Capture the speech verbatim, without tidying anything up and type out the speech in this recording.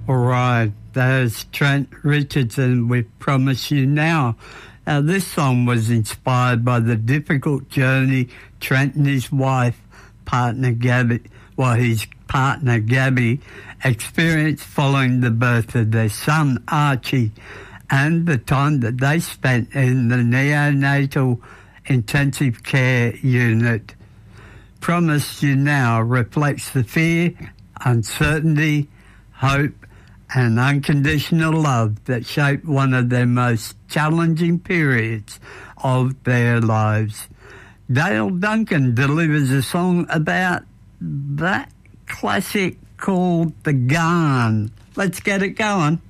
All right, there's Trent Richardson with Promise You Now. Now, this song was inspired by the difficult journey Trent and his wife, partner Gabby, well, his partner Gabby, experienced following the birth of their son Archie, and the time that they spent in the neonatal intensive care unit. Promise You Now reflects the fear, uncertainty, hope, and unconditional love that shaped one of their most challenging periods of their lives. Dale Duncan delivers a song about that classic called The Garn. Let's get it going.